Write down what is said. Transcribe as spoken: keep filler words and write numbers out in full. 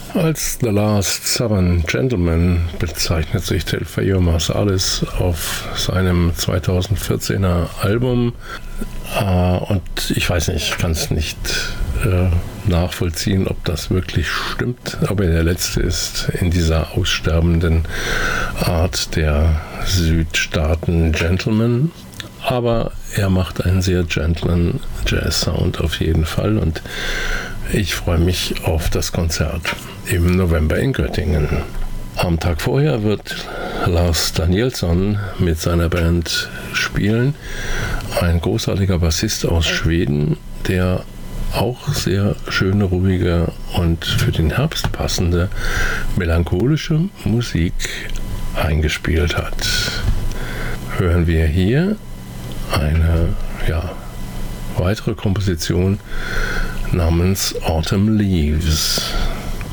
Als The Last Southern Gentleman bezeichnet sich Telfair Marsalis auf seinem zweitausendvierzehner Album. Äh, und ich weiß nicht, ich kann es nicht äh, nachvollziehen, ob das wirklich stimmt, ob er der Letzte ist in dieser aussterbenden Art der Südstaaten-Gentleman. Aber er macht einen sehr gentlen Jazz-Sound auf jeden Fall und ich freue mich auf das Konzert im November in Göttingen. Am Tag vorher wird Lars Danielsson mit seiner Band spielen. Ein großartiger Bassist aus Schweden, der auch sehr schöne, ruhige und für den Herbst passende melancholische Musik eingespielt hat. Hören wir hier eine ja, weitere Komposition namens Autumn Leaves.